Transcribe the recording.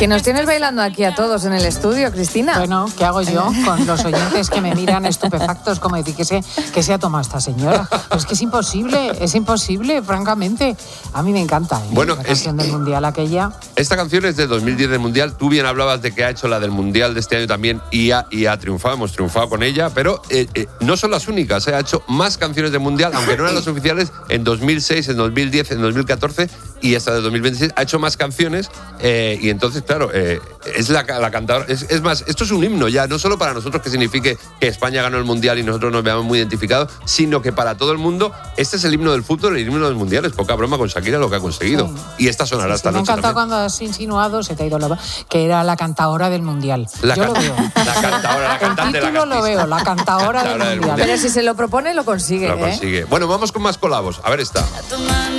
Que nos tienes bailando aquí a todos en el estudio, Cristina. Bueno, ¿qué hago yo con los oyentes que me miran estupefactos como decir que se ha tomado esta señora? Pues que es imposible, francamente. A mí me encanta, Bueno, la canción del Mundial aquella. Esta canción es de 2010 del Mundial. Tú bien hablabas de que ha hecho la del Mundial de este año también y ha triunfado, hemos triunfado con ella, pero no son las únicas. Ha hecho más canciones del Mundial, aunque no eran las oficiales, en 2006, en 2010, en 2014 y hasta de 2026. Ha hecho más canciones y entonces, claro, es la cantadora. Es más, esto es un himno ya, no solo para nosotros que signifique que España ganó el Mundial y nosotros nos veamos muy identificados, sino que para todo el mundo este es el himno del fútbol, el himno del Mundial. Es poca broma con Shakira lo que ha conseguido. Sí. Y esta sonará esta noche. Me ha encantado cuando has insinuado, se te ha ido que era la cantadora del Mundial. Yo lo veo. La cantadora, la cantante. El título lo veo, la cantadora del Mundial. Pero si se lo propone, lo consigue. Lo consigue. Bueno, vamos con más colabos. A ver esta.